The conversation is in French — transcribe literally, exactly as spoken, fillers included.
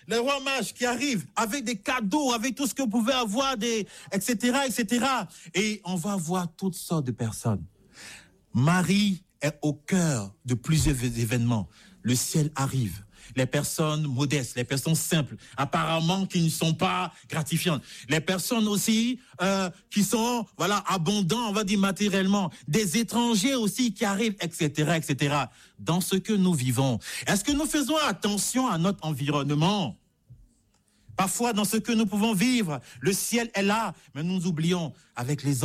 les rois mages qui arrivent avec des cadeaux, avec tout ce que vous pouvez avoir, des, et cetera, et cetera. Et on va voir toutes sortes de personnes. Marie est au cœur de plusieurs événements. Le ciel arrive. Les personnes modestes, les personnes simples, apparemment qui ne sont pas gratifiantes. Les personnes aussi euh, qui sont voilà abondants, on va dire matériellement. Des étrangers aussi qui arrivent, et cetera, et cetera. Dans ce que nous vivons, est-ce que nous faisons attention à notre environnement? Parfois, dans ce que nous pouvons vivre, le ciel est là, mais nous oublions avec les